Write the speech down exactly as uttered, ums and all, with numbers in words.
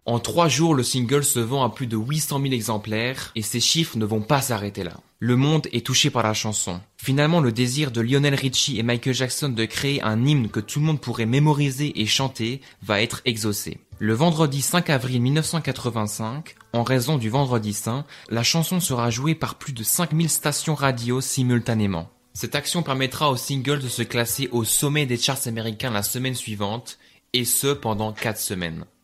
En trois jours, le single se vend à plus de huit cent mille exemplaires et ces chiffres ne vont pas s'arrêter là. Le monde est touché par la chanson. Finalement, le désir de Lionel Richie et Michael Jackson de créer un hymne que tout le monde pourrait mémoriser et chanter va être exaucé. Le vendredi cinq avril mille neuf cent quatre-vingt-cinq, en raison du Vendredi Saint, la chanson sera jouée par plus de cinq mille stations radio simultanément. Cette action permettra au single de se classer au sommet des charts américains la semaine suivante, et ce pendant quatre semaines.